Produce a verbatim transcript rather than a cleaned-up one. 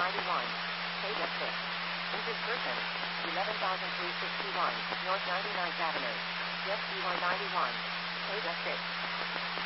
ninety-one. Page of six. Injured person. eleven thousand three hundred sixty-one. North ninety-ninth Avenue. Jet C one ninety-one. Page of six.